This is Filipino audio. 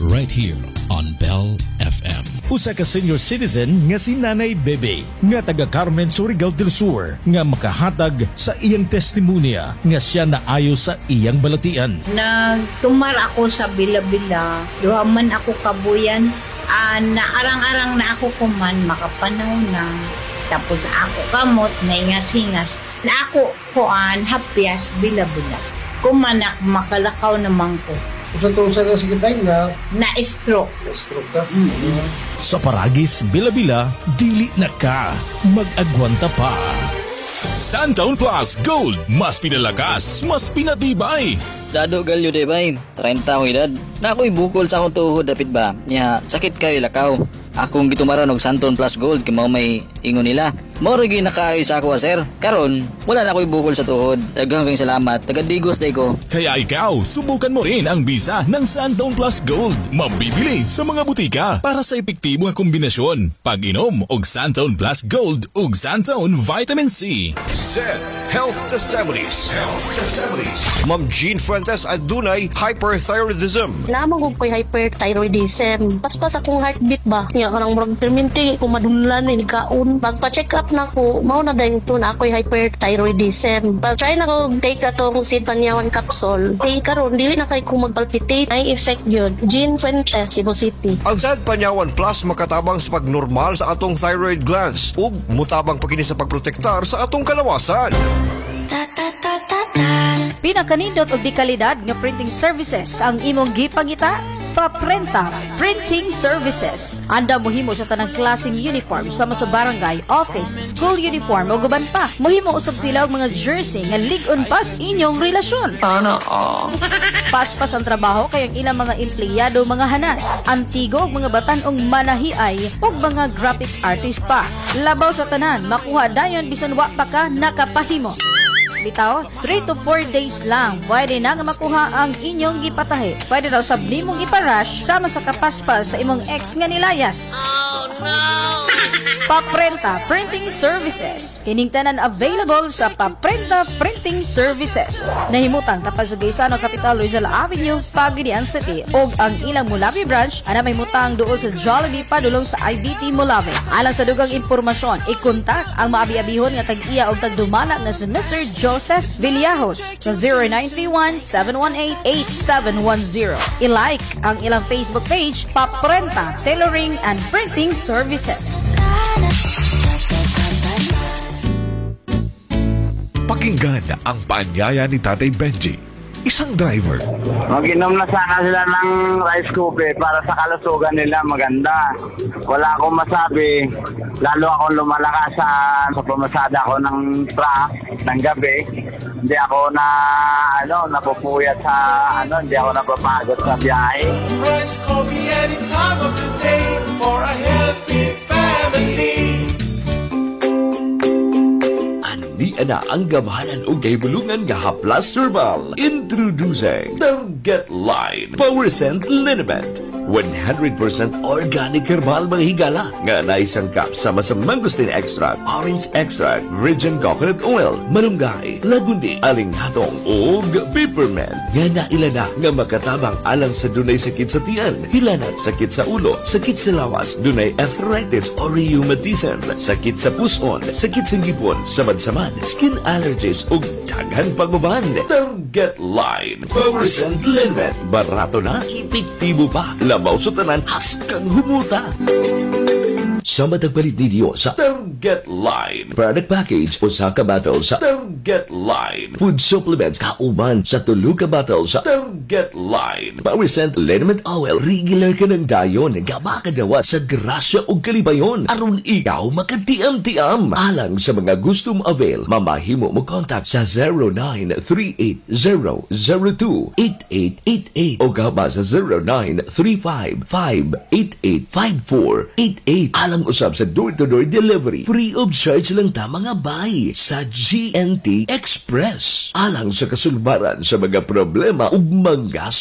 right here on Bell FM. Usa ka senior citizen nga si Nanay Bebe nga taga Carmen, Surigao del Sur nga makahatag sa iyang testimonya nga siya naayo sa iyang balatian. Nagtumar ako sa Bila-Bila, duha man ako kabuyan, naarang-arang na ako kuman, makapanaw na. Tapos ako kamot, naingas-ingas. Na ako kuan, hapyas, Bila-Bila. Kumanak, makalakaw naman ko. Sa na sige tayo nga Na-stroke. na-stroke ka. Sa Paragis, Bila-Bila, dili na ka. Mag-agwanta pa. Santaon Plus Gold, mas pinalakas, mas pinatibay. Dado galyo de bay, 30 akong edad. Na ako'y bukol sa akong tuhod dapit ba? Nya sakit kayo lakaw. Akong gitumaran og Santon Plus Gold kay mao may ingon nila. Mao ra gyud nakaayos sa ako sir. Karon wala na ako'y bukol sa tuhod. Daghang kayong salamat. Tagadigos day ko. Kaya ikaw, subukan mo rin ang bisa ng Santaon Plus Gold. Mabibili sa mga butika para sa epektibo nga kombinasyon. Pag-inom og Santaon Plus Gold ug Santaon Vitamin C. Zed Health Testimonies. Ma'am Jean Fuentes adunay hyperthyroidism. Lamang ko ko'y hyperthyroidism. Paspas akong heartbeat ba? Nga karang murag perminti, kumadunlan na nikaon. Magpa-check up na ko, mao na dahil ito na ako'y hyperthyroidism. Pag-try na ko take atong Sid Panyawan capsule. Karon dili na kay ko magpalpitate. May effect yun. Jean Fuentes, Cebu City. Ang Zed Panyawan Plus makatabang sa pagnormal sa atong thyroid glands ug mutabang pagkini sa pagprotektar sa atong kalawasan. Pinakanindot og di kalidad nga printing services ang imong gipangita. Paprenta Printing Services. Anda mohimo sa tanang klaseng uniform sama sa barangay, office, school uniform o guban pa. Mohimo usab sila og mga jersey nga lig-on pas inyong relasyon. Paspas ang trabaho kay ang ilang mga empleyado mga hanas, antigo og mga batanong manahiay ug mga graphic artist pa. Labaw sa tanan, makuha dayon bisan wa pa ka nakapahimo. Bitaw, 3 to 4 days lang pwede na nga makuha ang inyong gipatahi. Pwede raw sabli mong iparush sama sa kapaspas sa imong ex nga nilayas. Oh no! Paprenta Printing Services. Kining tanan available sa Paprenta Printing Services. Nahimutang tapad sa Gaisano Capital Rizal Avenue, Pagadian City. Og ang ilang Mulawi branch ana may mutang duol sa Jollibee padulong sa IBT Mulawi. Alang sa dugang impormasyon, ikontak ang maabi-abihon nga tag-iya og tagdumala nga si Mr. Joseph Villajos sa 0931-718-8710. I-like ang ilang Facebook page, Paprenta Tailoring and Printing Services. Pakinggan ang paanyaya ni Tatay Benji, isang driver. Mag-inom na sana sila ng rice coffee para sa kalusugan nila maganda. Wala akong masabi, lalo akong lumalakas sa pamasada ko ng truck ng gabi. Hindi ako napupuyat sa hindi ako napapagod sa biyahe. Rice coffee any time of the day for a healthy family. Di ana ang gamahanan o gaybulungan nga haplas herbal. Introducing Target Line Power Scent Liniment. 100% organic herbal mga higala nga naisangkap sama sa mangosteen extract, orange extract, virgin coconut oil, malunggay, lagundi, alinghatong ug peppermint nga nailana nga makatabang alang sa dunay sakit sa tiyan, hilanat, sakit sa ulo, sakit sa lawas, dunay arthritis or rheumatism, sakit sa puson, sakit sa ngipon, samad-samad, skin allergies ug daghan pag-uban. Target Line Power Scent Liniment. Barato na, epektibo pa. Labaw sa tanan, haskang humuta. Sa matagpalit ninyo sa Target Line product package o sa kabattle sa Target Line food supplements kauban sa tulo ka battle sa Target Line Power Scent Liniment Oil. Regular ka ng dayon gama kadawa sa grasya o kalibayon aron ikaw makatiam-tiam. Alang sa mga gustong avail, mamahimo mo contact sa 0938-002-8888 o gama sa 0935-588-5488. Alang usab sa door-to-door delivery, free of charge lang ta mga bay sa GNT Express. Alang sa kasulbaran sa mga problema ug mga